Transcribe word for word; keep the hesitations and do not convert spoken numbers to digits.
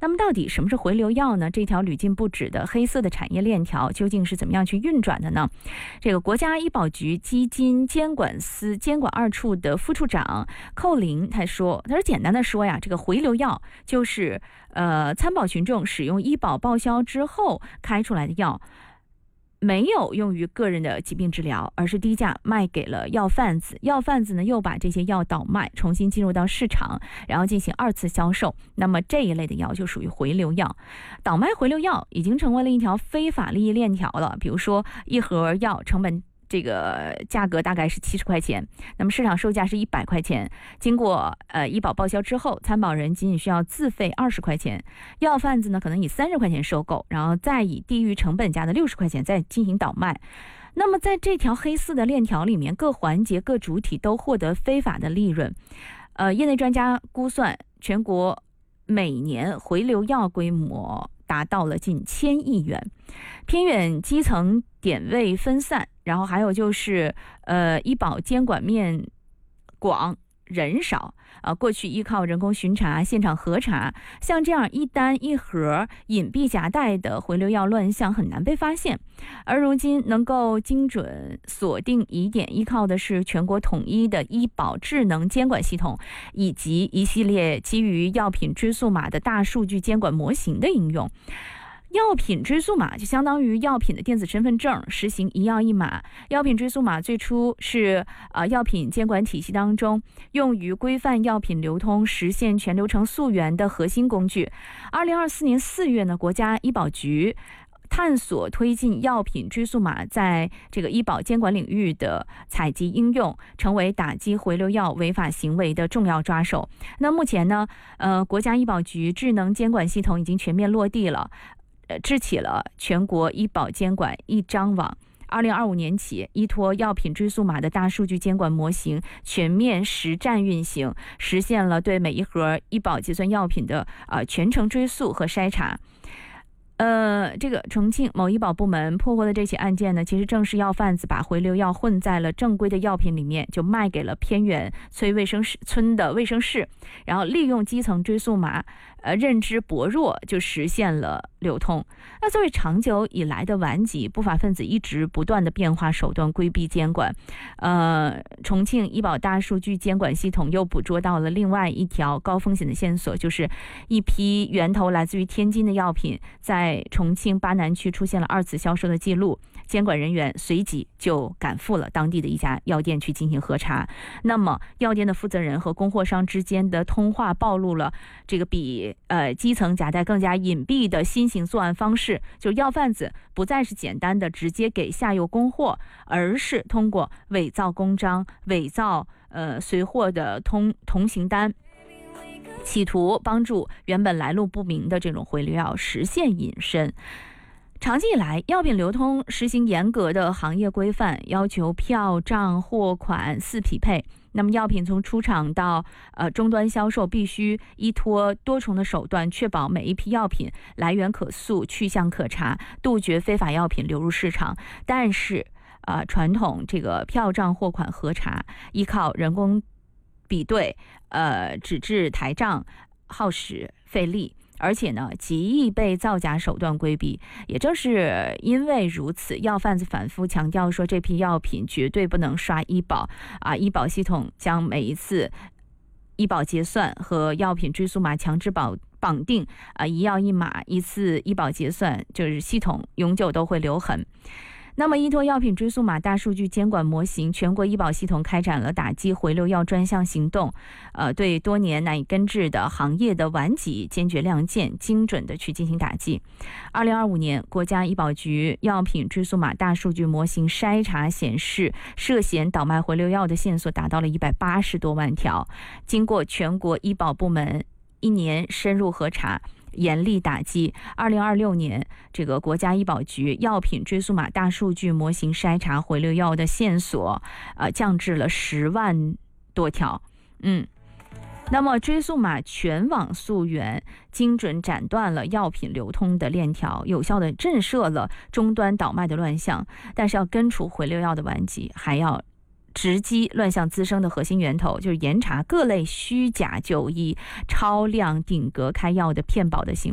那么到底什么是回流药呢？这条屡禁不止的黑色的产业链条究竟是怎么样去运转的呢？这个国家医保局基金监管司监管二处的副处长寇林他说，他说简单的说呀，这个回流药就是呃参保群众使用医保报销之后开出来的药，没有用于个人的疾病治疗，而是低价卖给了药贩子，药贩子呢又把这些药倒卖，重新进入到市场，然后进行二次销售。那么这一类的药就属于回流药。倒卖回流药已经成为了一条非法利益链条了。比如说一盒药成本这个价格大概是七十块钱，那么市场售价是一百块钱，经过呃医保报销之后，参保人仅仅需要自费二十块钱，药贩子呢可能以三十块钱收购，然后再以低于成本价的六十块钱再进行倒卖。那么在这条黑色的链条里面，各环节各主体都获得非法的利润。呃，业内专家估算，全国每年回流药规模达到了近千亿元，偏远基层点位分散，然后还有就是呃医保监管面广人少啊、呃，过去依靠人工巡查、现场核查，像这样一单一盒隐蔽夹带的回流药乱象很难被发现。而如今能够精准锁定疑点，依靠的是全国统一的医保智能监管系统，以及一系列基于药品追溯码的大数据监管模型的应用。药品追溯码就相当于药品的电子身份证，实行一药一码。药品追溯码最初是呃药品监管体系当中用于规范药品流通、实现全流程溯源的核心工具。二零二四年四月呢，国家医保局探索推进药品追溯码在这个医保监管领域的采集应用，成为打击回流药违法行为的重要抓手。那目前呢，呃，国家医保局智能监管系统已经全面落地了。呃，制起了全国医保监管一张网。二零二五年起，依托药品追溯码的大数据监管模型全面实战运行，实现了对每一盒医保结算药品的呃全程追溯和筛查。呃，这个重庆某医保部门破获的这起案件呢，其实正是药贩子把回流药混在了正规的药品里面，就卖给了偏远村卫生室村的卫生室，然后利用基层追溯码，呃，认知薄弱，就实现了流通。那作为长久以来的顽疾，不法分子一直不断的变化手段，规避监管。呃，重庆医保大数据监管系统又捕捉到了另外一条高风险的线索，就是一批源头来自于天津的药品在在重庆巴南区出现了二次销售的记录，监管人员随即就赶赴了当地的一家药店去进行核查。那么药店的负责人和供货商之间的通话暴露了这个比呃基层夹带更加隐蔽的新型作案方式，就药贩子不再是简单的直接给下游供货，而是通过伪造公章、伪造呃随货的通同行单，企图帮助原本来路不明的这种回流药实现隐身。长期以来，药品流通实行严格的行业规范，要求票账货款四匹配。那么药品从出厂到呃终端销售，必须依托多重的手段，确保每一批药品来源可溯、去向可查，杜绝非法药品流入市场。但是呃传统这个票账货款核查，依靠人工比对，呃，纸质台账，耗时费力，而且呢，极易被造假手段规避。也正是因为如此，药贩子反复强调说，这批药品绝对不能刷医保啊！医保系统将每一次医保结算和药品追溯码强制保绑定啊，一药一码，一次医保结算，就是系统永久都会留痕。那么依托药品追溯码大数据监管模型，全国医保系统开展了打击回流药专项行动，呃，对多年难以根治的行业的顽疾坚决亮剑，精准的去进行打击。二零二五年，国家医保局药品追溯码大数据模型筛查显示，涉嫌倒卖回流药的线索达到了一百八十多万条。经过全国医保部门一年深入核查，严厉打击。二零二六年，这个国家医保局药品追溯码大数据模型筛查回流药的线索，呃，降至了十万多条。嗯，那么追溯码全网溯源，精准斩断了药品流通的链条，有效的震慑了终端倒卖的乱象。但是要根除回流药的顽疾，还要直击乱象滋生的核心源头，就是严查各类虚假就医、超量顶格开药的骗保的行为。